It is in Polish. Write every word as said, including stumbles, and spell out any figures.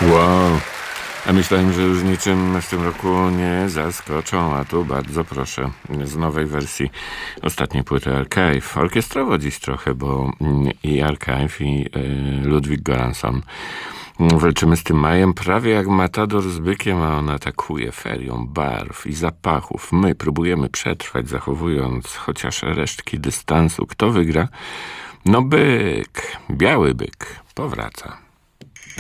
Wow. A myślałem, że już niczym w tym roku nie zaskoczą, a tu bardzo proszę, z nowej wersji ostatniej płyty Archive. Orkiestrowo dziś trochę, bo i Archive, i y, Ludwik Göransson walczymy z tym majem prawie jak matador z bykiem, a on atakuje ferią barw i zapachów. My próbujemy przetrwać, zachowując chociaż resztki dystansu. Kto wygra? No byk, biały byk powraca.